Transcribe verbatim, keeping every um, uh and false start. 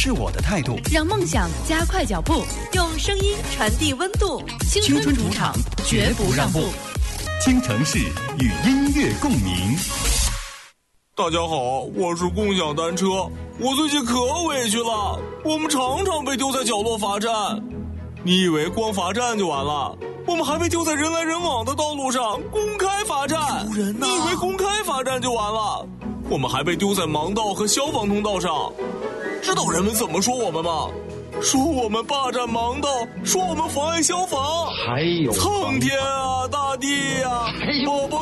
是我的态度， 让梦想加快脚步，用声音传递温度。青春主场，绝不让步。 京城市与音乐共鸣。 大家好，我是共享单车。我最近可委屈了，我们常常被丢在角落罚站。你以为光罚站就完了？我们还被丢在人来人往的道路上公开罚站。 人啊、 你以为公开罚站就完了？我们还被丢在盲道和消防通道上。知道人们怎么说我们吗？说我们霸占盲道，说我们妨碍消防。 还有苍天啊，大地啊，宝宝